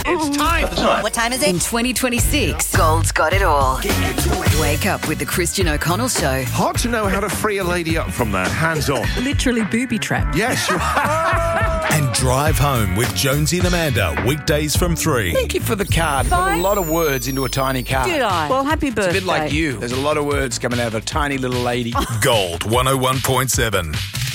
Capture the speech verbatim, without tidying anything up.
It's time. What time is it? In twenty twenty-six, Gold's got it all. Wake up with the Christian O'Connell Show. Hard to know how to free a lady up from that. Hands on. Literally booby trapped. Yes. You And Drive Home with Jonesy and Amanda, weekdays from three. Thank you for the card. Put a lot of words into a tiny card. Did I? Well, happy birthday. It's a bit like you. There's a lot of words coming out of a tiny little lady. Gold one oh one point seven.